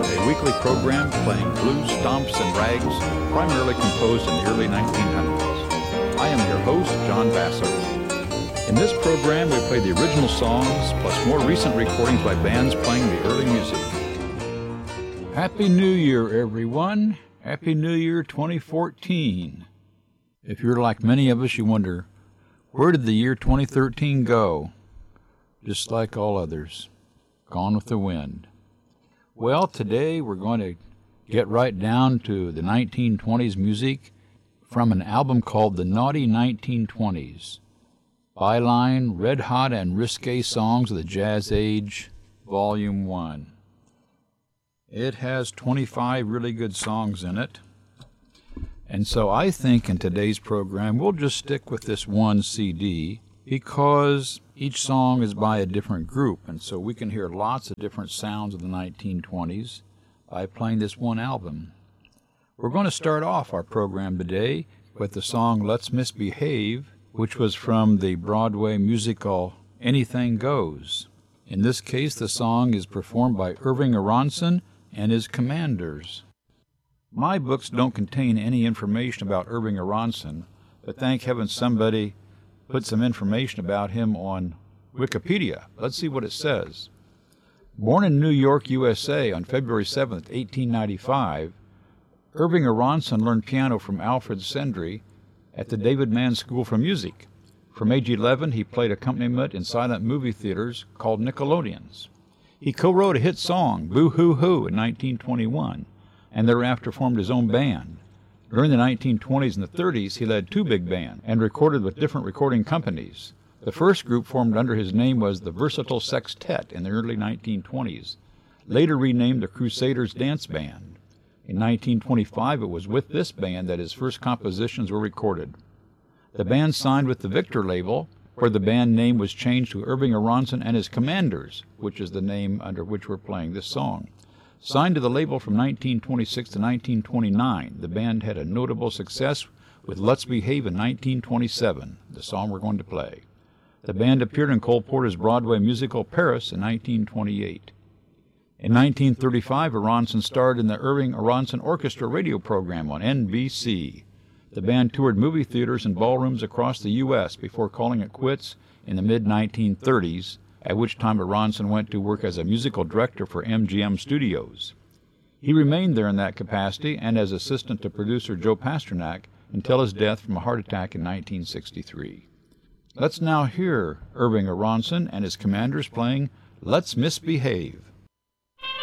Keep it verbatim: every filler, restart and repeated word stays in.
a weekly program playing blues, stomps, and rags, primarily composed in the early nineteen hundreds. I am your host, John Vassar. In this program, we play the original songs, plus more recent recordings by bands playing the early music. Happy New Year, everyone. Happy New Year twenty fourteen. If you're like many of us, you wonder, where did the year twenty thirteen go? Just like all others, gone with the wind. Well, today we're going to get right down to the nineteen twenties music from an album called The Naughty nineteen twenties. Byline, Red Hot and Risque Songs of the Jazz Age, Volume one. It has twenty-five really good songs in it. And so I think in today's program we'll just stick with this one C D because each song is by a different group, and so we can hear lots of different sounds of the nineteen twenties by playing this one album. We're going to start off our program today with the song Let's Misbehave, which was from the Broadway musical Anything Goes. In this case, the song is performed by Irving Aronson and his Commanders. My books don't contain any information about Irving Aronson, but thank heaven somebody put some information about him on Wikipedia. Let's see what it says. Born in New York, U S A on February seventh, eighteen ninety-five, Irving Aronson learned piano from Alfred Sendry at the David Mann School for Music. From age eleven, he played accompaniment in silent movie theaters called Nickelodeons. He co-wrote a hit song, Boo Hoo Hoo, in nineteen twenty-one, and thereafter formed his own band. During the nineteen twenties and the thirties, he led two big bands and recorded with different recording companies. The first group formed under his name was the Versatile Sextet in the early nineteen twenties, later renamed the Crusaders Dance Band. In nineteen twenty-five, it was with this band that his first compositions were recorded. The band signed with the Victor label, where the band name was changed to Irving Aronson and his Commanders, which is the name under which we're playing this song. Signed to the label from nineteen twenty-six to nineteen twenty-nine, the band had a notable success with Let's Behave in nineteen twenty-seven, the song we're going to play. The band appeared in Cole Porter's Broadway musical Paris in nineteen twenty-eight. In nineteen thirty-five, Aronson starred in the Irving Aronson Orchestra radio program on N B C. The band toured movie theaters and ballrooms across the U S before calling it quits in the mid nineteen thirties, at which time Aronson went to work as a musical director for M G M Studios. He remained there in that capacity and as assistant to producer Joe Pasternak until his death from a heart attack in nineteen sixty-three. Let's now hear Irving Aronson and his Commanders playing Let's Misbehave.